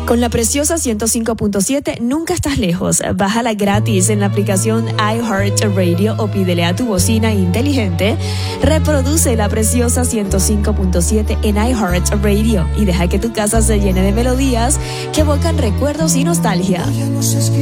Con la Preciosa 105.7 nunca estás lejos. Bájala gratis en la aplicación iHeartRadio o pídele a tu bocina inteligente. Reproduce la Preciosa 105.7 en iHeartRadio y deja que tu casa se llene de melodías que evocan recuerdos y nostalgia.